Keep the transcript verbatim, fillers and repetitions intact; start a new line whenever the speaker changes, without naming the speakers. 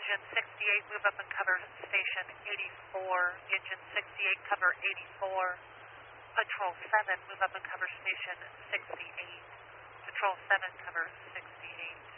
Engine sixty-eight, move up and cover station eighty-four. Engine sixty-eight, cover eighty-four. Patrol seven, move up and cover station sixty-eight. Patrol seven, cover sixty-eight.